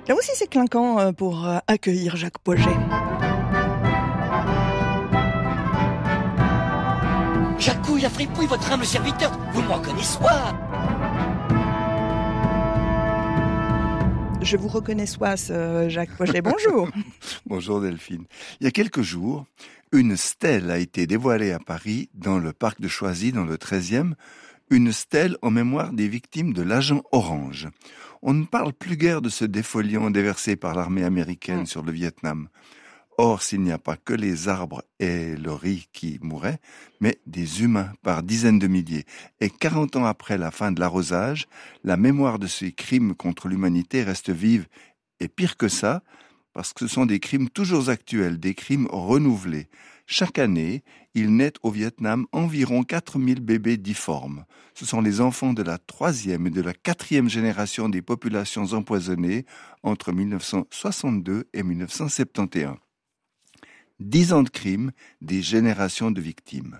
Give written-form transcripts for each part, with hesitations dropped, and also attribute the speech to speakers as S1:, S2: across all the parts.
S1: Là aussi, c'est clinquant pour accueillir Jacques Pauget.
S2: Jacouille, la fripouille, votre humble serviteur, vous m'en connaissez pas.
S1: Je vous reconnais, Jacques Pauget. Bonjour.
S3: Bonjour Delphine. Il y a quelques jours, une stèle a été dévoilée à Paris, dans le parc de Choisy, dans le 13e, une stèle en mémoire des victimes de l'agent Orange. On ne parle plus guère de ce défoliant déversé par l'armée américaine sur le Vietnam. Or, s'il n'y a pas que les arbres et le riz qui mouraient, mais des humains par dizaines de milliers. Et 40 ans après la fin de l'arrosage, la mémoire de ces crimes contre l'humanité reste vive. Et pire que ça, parce que ce sont des crimes toujours actuels, des crimes renouvelés. Chaque année, il naît au Vietnam environ 4000 bébés difformes. Ce sont les enfants de la 3e et de la 4e génération des populations empoisonnées entre 1962 et 1971. 10 ans de crimes, des générations de victimes.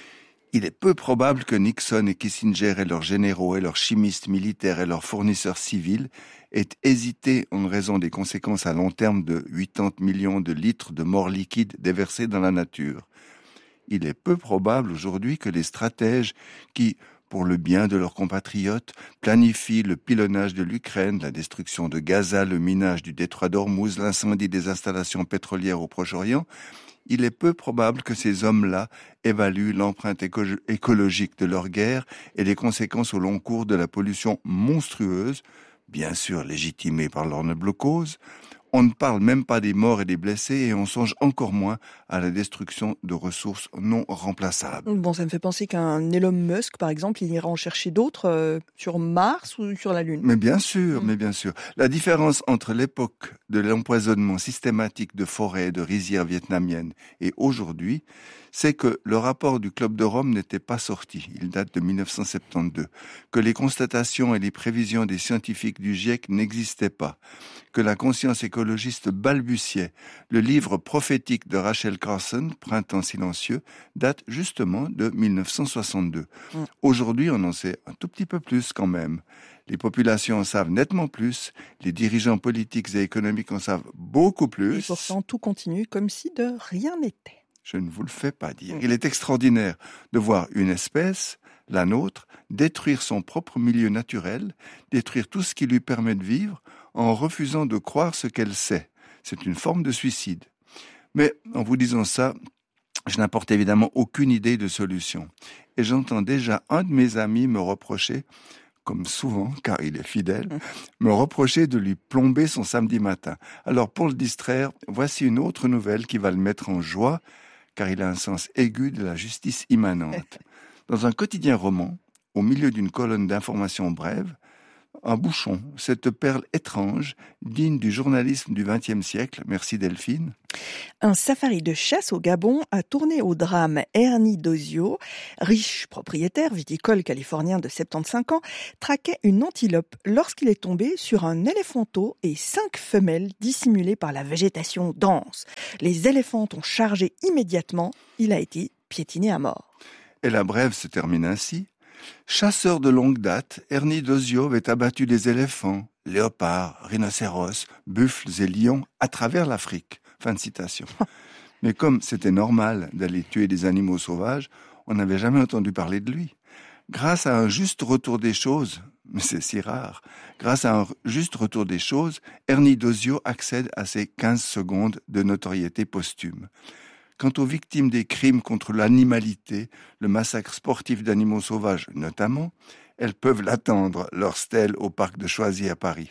S3: Il est peu probable que Nixon et Kissinger et leurs généraux et leurs chimistes militaires et leurs fournisseurs civils aient hésité en raison des conséquences à long terme de 80 millions de litres de morts liquides déversés dans la nature. Il est peu probable aujourd'hui que les stratèges qui, pour le bien de leurs compatriotes, planifient le pilonnage de l'Ukraine, la destruction de Gaza, le minage du détroit d'Ormuz, l'incendie des installations pétrolières au Proche-Orient, il est peu probable que ces hommes-là évaluent l'empreinte écologique de leur guerre et les conséquences au long cours de la pollution monstrueuse, bien sûr légitimée par leur noble cause. On ne parle même pas des morts et des blessés et on songe encore moins à la destruction de ressources non remplaçables.
S1: Bon, ça me fait penser qu'un Elon Musk, par exemple, il ira en chercher d'autres sur Mars ou sur la Lune.
S3: Mais bien sûr. La différence entre l'époque de l'empoisonnement systématique de forêts et de rizières vietnamiennes et aujourd'hui, c'est que le rapport du Club de Rome n'était pas sorti. Il date de 1972. Que les constatations et les prévisions des scientifiques du GIEC n'existaient pas. Que la conscience écologiste balbutiait. Le livre prophétique de Rachel Carson, Printemps silencieux, date justement de 1962. Aujourd'hui, on en sait un tout petit peu plus quand même. Les populations en savent nettement plus, les dirigeants politiques et économiques en savent beaucoup plus.
S1: Et pourtant, tout continue comme si de rien n'était.
S3: Je ne vous le fais pas dire. Il est extraordinaire de voir une espèce, la nôtre, détruire son propre milieu naturel, détruire tout ce qui lui permet de vivre, en refusant de croire ce qu'elle sait. C'est une forme de suicide. Mais en vous disant ça, je n'apporte évidemment aucune idée de solution. Et j'entends déjà un de mes amis me reprocher, comme souvent, car il est fidèle, me reprocher de lui plomber son samedi matin. Alors pour le distraire, voici une autre nouvelle qui va le mettre en joie, car il a un sens aigu de la justice immanente. Dans un quotidien roman, au milieu d'une colonne d'informations brèves, un bouchon, cette perle étrange, digne du journalisme du XXe siècle, merci Delphine.
S1: Un safari de chasse au Gabon a tourné au drame. Ernie Dozio, riche propriétaire viticole californien de 75 ans, traquait une antilope lorsqu'il est tombé sur un éléphanteau et 5 femelles dissimulées par la végétation dense. Les éléphants ont chargé immédiatement. Il a été piétiné à mort.
S3: Et la brève se termine ainsi. Chasseur de longue date, Ernie Dozio avait abattu des éléphants, léopards, rhinocéros, buffles et lions à travers l'Afrique. Fin de citation. Mais comme c'était normal d'aller tuer des animaux sauvages, on n'avait jamais entendu parler de lui. Grâce à un juste retour des choses, mais c'est si rare, grâce à un juste retour des choses, Ernie Dozio accède à ses 15 secondes de notoriété posthume. Quant aux victimes des crimes contre l'animalité, le massacre sportif d'animaux sauvages notamment, elles peuvent l'attendre, leur stèle au parc de Choisy à Paris.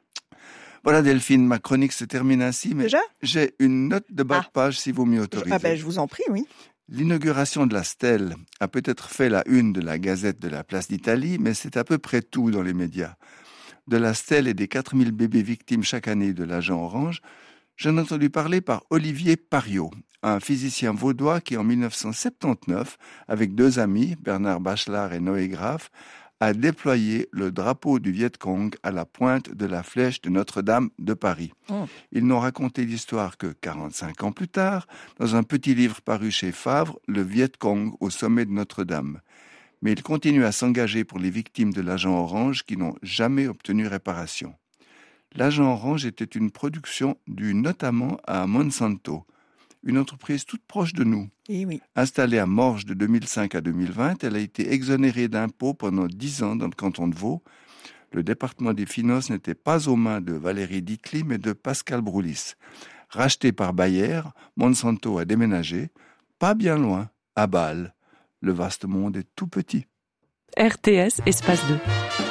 S3: Voilà Delphine, ma chronique se termine ainsi, mais
S1: déjà
S3: j'ai une note de bas de page si vous m'y autorisez.
S1: Je vous en prie, oui.
S3: L'inauguration de la stèle a peut-être fait la une de la Gazette de la Place d'Italie, mais c'est à peu près tout dans les médias. De la stèle et des 4000 bébés victimes chaque année de l'agent Orange, j'en ai entendu parler par Olivier Pariot, un physicien vaudois qui, en 1979, avec 2 amis, Bernard Bachelard et Noé Graff, a déployé le drapeau du Viet Cong à la pointe de la flèche de Notre-Dame de Paris. Ils n'ont raconté l'histoire que 45 ans plus tard, dans un petit livre paru chez Favre, Le Viet Cong au sommet de Notre-Dame. Mais ils continuent à s'engager pour les victimes de l'agent Orange qui n'ont jamais obtenu réparation. L'agent orange était une production due notamment à Monsanto, une entreprise toute proche de nous.
S1: Et oui.
S3: Installée à Morges de 2005 à 2020, elle a été exonérée d'impôts pendant 10 ans dans le canton de Vaud. Le département des finances n'était pas aux mains de Valérie Ditli, mais de Pascal Broulis. Racheté par Bayer, Monsanto a déménagé, pas bien loin, à Bâle. Le vaste monde est tout petit.
S4: RTS Espace 2.